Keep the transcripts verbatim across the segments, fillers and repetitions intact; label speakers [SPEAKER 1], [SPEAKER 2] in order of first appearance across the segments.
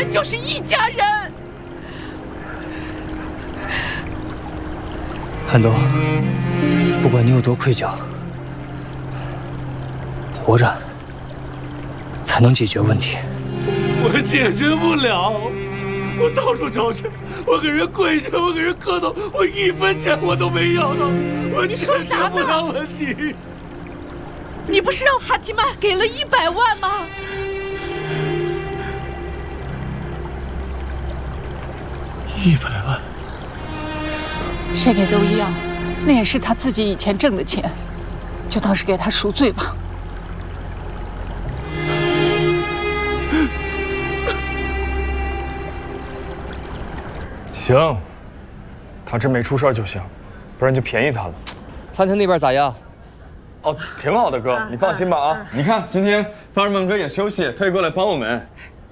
[SPEAKER 1] 们就是一家人。
[SPEAKER 2] 安东，不管你有多愧疚，活着才能解决问题。
[SPEAKER 3] 我解决不了，我到处找去，我给人跪下，我给人磕头，我一分钱我都没要到，我解决不了问题。
[SPEAKER 1] 你不是让哈提曼给了一百万吗？
[SPEAKER 3] 一百万，
[SPEAKER 4] 谁给都一样，那也是他自己以前挣的钱，就当是给他赎罪吧。
[SPEAKER 5] 行，他真没出事就行，不然就便宜他了。
[SPEAKER 2] 餐厅那边咋样？
[SPEAKER 5] 哦，挺好的，哥，你放心吧啊！啊你看今天巴尔曼哥也休息，特意过来帮我们。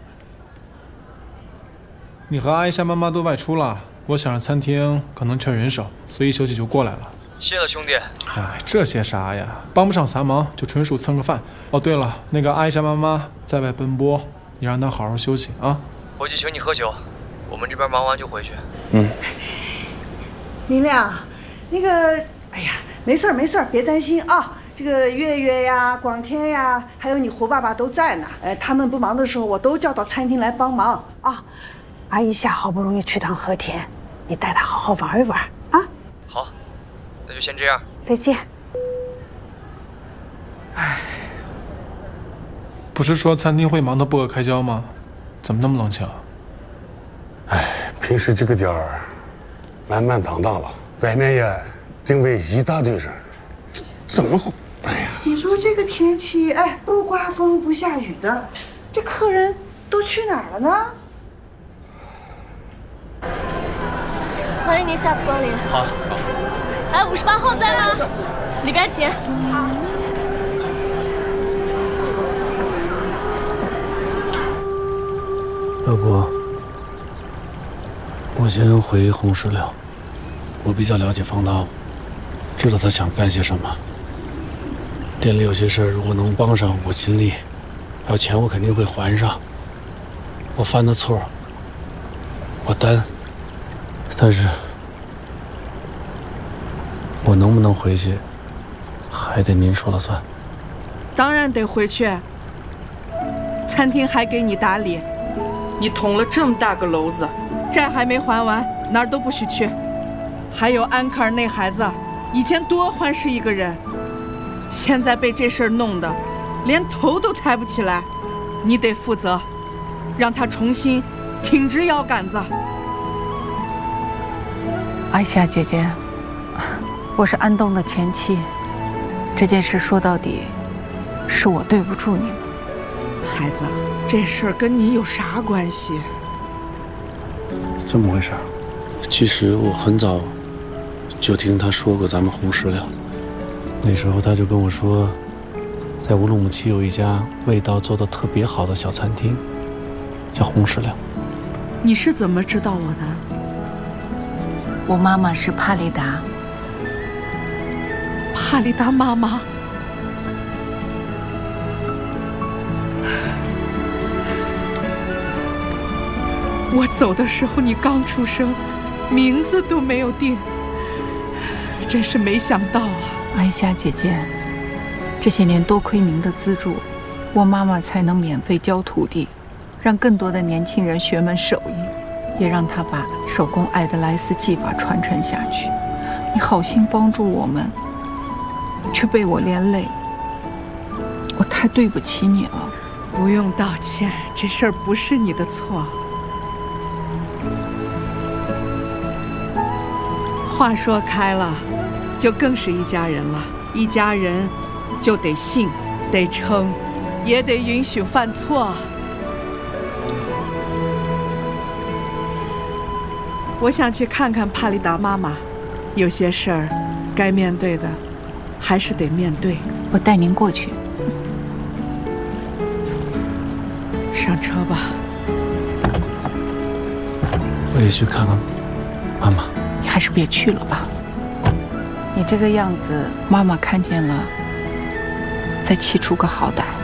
[SPEAKER 6] 你和阿伊莎妈妈都外出了，我想着餐厅可能缺人手，所以休息就过来了。
[SPEAKER 2] 谢了，兄弟。
[SPEAKER 6] 哎，这些啥呀？帮不上啥忙，就纯属蹭个饭。哦，对了，那个阿伊莎妈妈在外奔波，你让她好好休息啊。
[SPEAKER 2] 回去请你喝酒，我们这边忙完就回去。
[SPEAKER 5] 嗯。
[SPEAKER 7] 明亮，那个，哎呀，没事儿没事儿，别担心啊。这个月月呀、广天呀，还有你胡爸爸都在呢。呃，他们不忙的时候，我都叫到餐厅来帮忙啊。阿姨夏好不容易去趟和田，你带她好好玩一玩啊。
[SPEAKER 2] 好，那就先这样。
[SPEAKER 7] 再见。
[SPEAKER 6] 唉，不是说餐厅会忙得不可开交吗？怎么那么冷清？
[SPEAKER 8] 哎，平时这个点儿，慢慢长大了，外面也定位一大堆人，怎么会？哎呀，
[SPEAKER 7] 你说这个天气，哎，不刮风不下雨的，这客人都去哪儿了呢？
[SPEAKER 9] 欢迎您下次光临。
[SPEAKER 5] 好，好。
[SPEAKER 9] 哎，五十八号在吗？里边请。好。
[SPEAKER 10] 要不，我先回红石榴。我比较了解方涛，知道他想干些什么。店里有些事儿，如果能帮上，我尽力。要钱我肯定会还上。我犯的错，我担。但是，我能不能回去，还得您说了算。
[SPEAKER 1] 当然得回去。餐厅还给你打理，你捅了这么大个篓子，债还没还完，哪儿都不许去。还有安卡尔那孩子，以前多欢实一个人，现在被这事儿弄得连头都抬不起来，你得负责，让他重新挺直腰杆子。
[SPEAKER 4] 阿夏姐姐，我是安东的前妻，这件事说到底，是我对不住你们。
[SPEAKER 1] 孩子，这事儿跟你有啥关系？
[SPEAKER 10] 这么回事儿。其实我很早就听他说过咱们红石榴，那时候他就跟我说，在乌鲁木齐有一家味道做得特别好的小餐厅，叫红石榴。
[SPEAKER 1] 你是怎么知道我的？
[SPEAKER 11] 我妈妈是帕丽达。
[SPEAKER 1] 帕丽达妈妈。我走的时候你刚出生，名字都没有定，真是没想到啊！
[SPEAKER 4] 艾夏姐姐，这些年多亏您的资助，我妈妈才能免费教徒弟，让更多的年轻人学门手艺，也让她把手工爱德莱斯技法传承下去。你好心帮助我们，却被我连累，我太对不起你了。
[SPEAKER 1] 不用道歉，这事儿不是你的错。话说开了，就更是一家人了。一家人就得信，得撑，也得允许犯错。我想去看看帕丽达妈妈，有些事儿该面对的还是得面对。
[SPEAKER 4] 我带您过去。
[SPEAKER 1] 上车吧。
[SPEAKER 10] 我也去看看妈妈。
[SPEAKER 4] 你还是别去了吧，你这个样子，妈妈看见了，再气出个好歹。